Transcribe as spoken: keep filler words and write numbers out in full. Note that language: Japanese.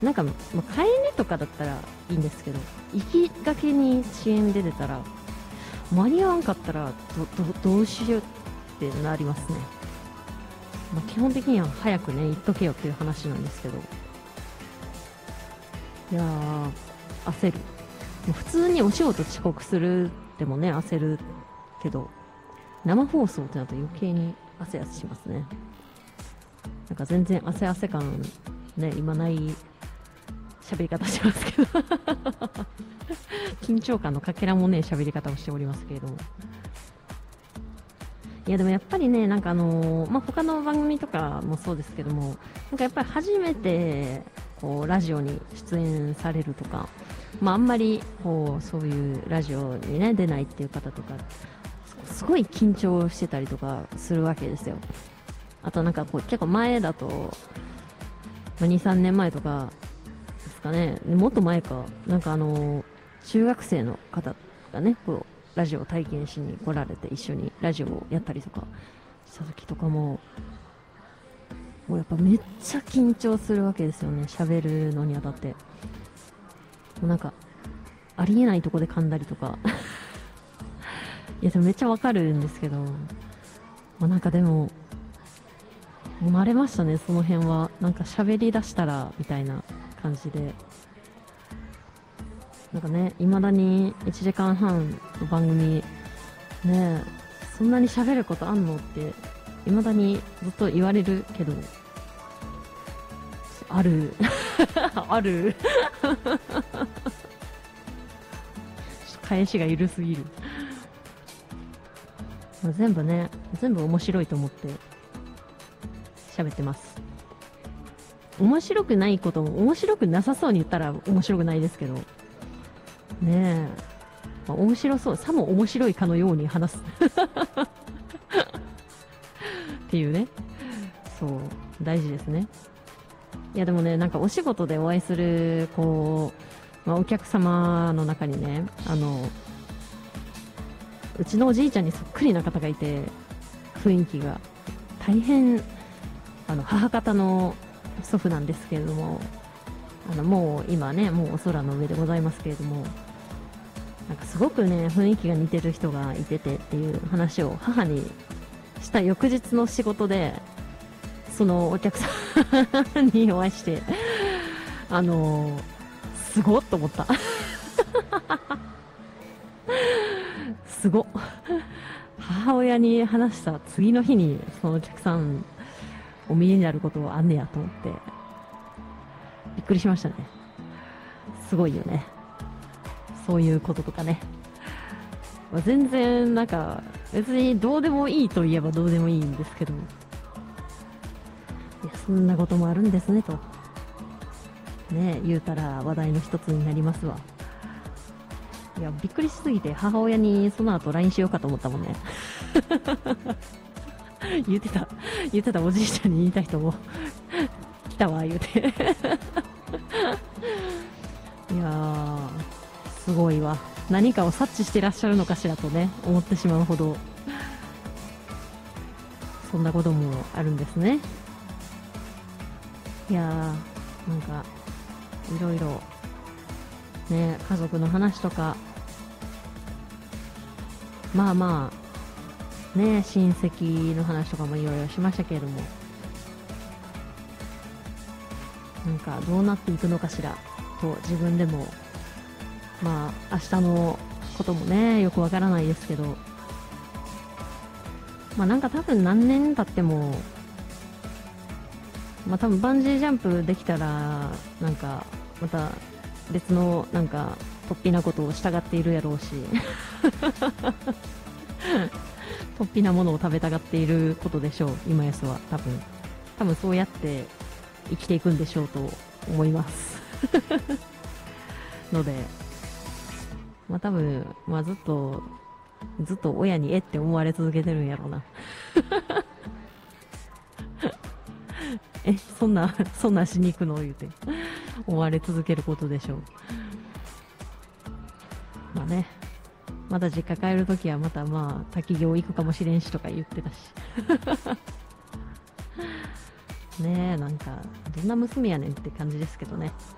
なんか、まあ、帰りとかだったらいいんですけど、行きがけに遅延で出たら、間に合わんかったらど、ど、どうしようってなりますね。まあ、基本的には早くね、行っとけよっていう話なんですけど。いやー、焦る。もう普通にお仕事遅刻するでもね、焦るけど、生放送ってなると余計に汗汗しますね。なんか全然汗汗感ね、今ない喋り方してますけど緊張感のかけらもね喋り方をしておりますけれども、いやでもやっぱりね、なんかあのー、まあ、他の番組とかもそうですけども、なんかやっぱり初めてこうラジオに出演されるとか、まあ、あんまりこうそういうラジオにね出ないっていう方とか、すごい緊張してたりとかするわけですよ。あとなんかこう結構前だと、まあ、に、さんねんまえとかですかね、もっと前か、なんかあの中学生の方がね、こうラジオを体験しに来られて一緒にラジオをやったりとかした時とかも、もうやっぱめっちゃ緊張するわけですよね、喋るのにあたって。もうなんかありえないとこで噛んだりとかいやでもめっちゃわかるんですけど、まあ、なんかでももう慣れましたね、その辺は。なんか喋り出したらみたいな感じで、なんかね、未だにいちじかんはんの番組ね、そんなに喋ることあんのって未だにずっと言われるけど、あるある返しが緩すぎる。全部ね、全部面白いと思って喋ってます。面白くないことも面白くなさそうに言ったら面白くないですけどねえ、まあ、面白そう、さも面白いかのように話すっていうね、そう大事ですね。いやでもね、なんかお仕事でお会いするこう、まあ、お客様の中にね、あのうちのおじいちゃんにそっくりな方がいて、雰囲気が大変、あの母方の祖父なんですけれども、あのもう今ね、もうお空の上でございますけれども、なんかすごくね雰囲気が似てる人がいててっていう話を母にした翌日の仕事で、そのお客さんにお会いして、あのー、すごっと思ったすごっ母親に話した次の日にそのお客さんお見えになることはあんねやと思ってびっくりしましたね。すごいよね、そういうこととかね。全然なんか別にどうでもいいといえばどうでもいいんですけど、いやそんなこともあるんですねとね言うたら話題の一つになりますわ。いやびっくりしすぎて母親にその後 ライン しようかと思ったもんね言ってた言ってた、おじいちゃんに言いたい人も来たわ言うていやーすごいわ、何かを察知してらっしゃるのかしらとね思ってしまうほど、そんなこともあるんですね。いやーなんかいろいろね、家族の話とか、まあまあね、親戚の話とかもいろいろしましたけれども、なんかどうなっていくのかしらと自分でも、まあ明日のこともねよくわからないですけど、まあなんか多分何年経っても、まあ多分バンジージャンプできたらなんかまた別のなんか突飛なことをしたがっているやろうし突飛なものを食べたがっていることでしょう、今やすは多分多分そうやって生きていくんでしょうと思いますので、まあ多分、まあ、ずっとずっと親にえって思われ続けてるんやろうなえそんなそんなしに行くの言うて思われ続けることでしょう。まあね、また実家帰るときはまたまあ滝行行くかもしれんしとか言ってたしねえ、なんかどんな娘やねんって感じですけどね。